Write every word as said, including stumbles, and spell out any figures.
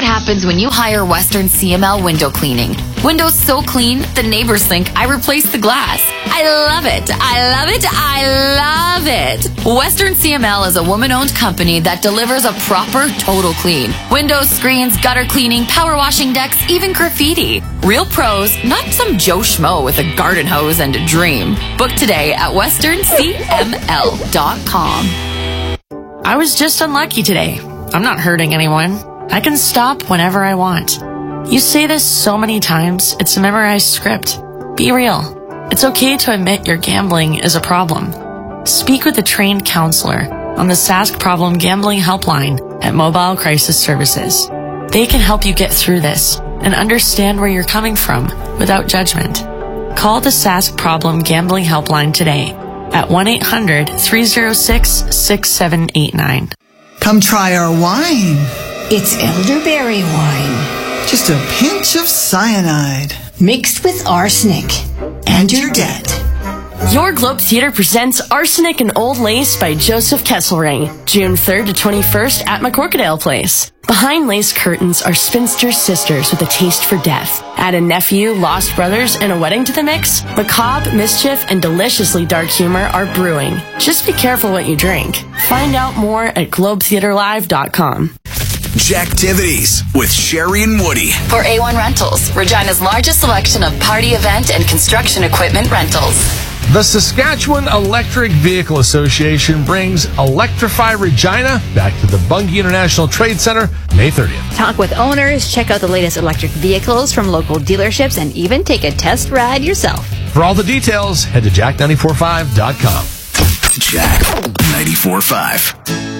what happens when you hire Western C M L Window Cleaning. Windows so clean, the neighbors think I replaced the glass. I love it. I love it. I love it. Western C M L is a woman-owned company that delivers a proper total clean. Windows, screens, gutter cleaning, power washing decks, even graffiti. Real pros, not some Joe Schmo with a garden hose and a dream. Book today at western c m l dot com. I was just unlucky today. I'm not hurting anyone. I can stop whenever I want. You say this so many times, it's a memorized script. Be real. It's okay to admit your gambling is a problem. Speak with a trained counselor on the Sask Problem Gambling Helpline at Mobile Crisis Services. They can help you get through this and understand where you're coming from without judgment. Call the Sask Problem Gambling Helpline today at one eight hundred, three oh six, six seven eight nine. Come try our wine. It's elderberry wine. Just a pinch of cyanide. Mixed with arsenic. And you're dead. Your Globe Theater presents Arsenic and Old Lace by Joseph Kesselring, June third to twenty-first at McCorkadale Place. Behind lace curtains are spinster sisters with a taste for death. Add a nephew, lost brothers, and a wedding to the mix. Macabre, mischief, and deliciously dark humor are brewing. Just be careful what you drink. Find out more at globe theater live dot com. Jacktivities with Sherry and Woody. For A one Rentals, Regina's largest selection of party event and construction equipment rentals. The Saskatchewan Electric Vehicle Association brings Electrify Regina back to the Bungie International Trade Center May thirtieth. Talk with owners, check out the latest electric vehicles from local dealerships, and even take a test ride yourself. For all the details, head to jack nine four five dot com. Jack ninety-four point five.